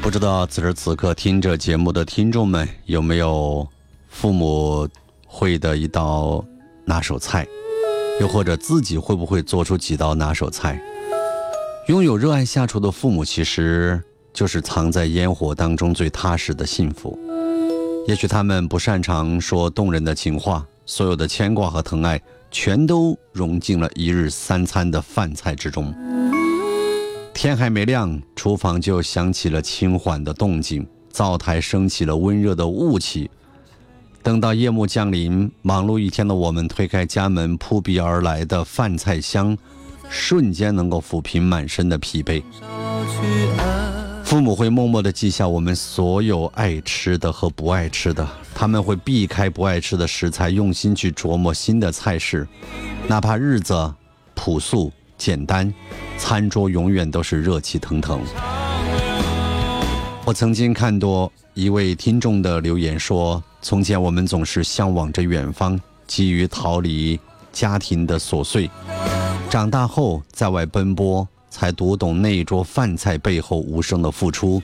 不知道此时此刻听着节目的听众们有没有父母会的一道拿手菜，又或者自己会不会做出几道拿手菜。拥有热爱下厨的父母，其实就是藏在烟火当中最踏实的幸福。也许他们不擅长说动人的情话，所有的牵挂和疼爱全都融进了一日三餐的饭菜之中。天还没亮，厨房就响起了轻缓的动静，灶台升起了温热的雾气。等到夜幕降临，忙碌一天的我们推开家门，扑鼻而来的饭菜香瞬间能够抚平满身的疲惫。父母会默默地记下我们所有爱吃的和不爱吃的，他们会避开不爱吃的食材，用心去琢磨新的菜式，哪怕日子朴素简单，餐桌永远都是热气腾腾。我曾经看过一位听众的留言说，从前我们总是向往着远方，急于逃离家庭的琐碎，长大后在外奔波，才读懂那一桌饭菜背后无声的付出。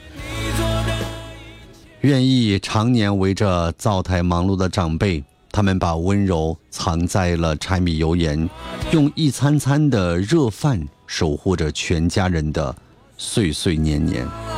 愿意常年围着灶台忙碌的长辈，他们把温柔藏在了柴米油盐，用一餐餐的热饭守护着全家人的岁岁年年。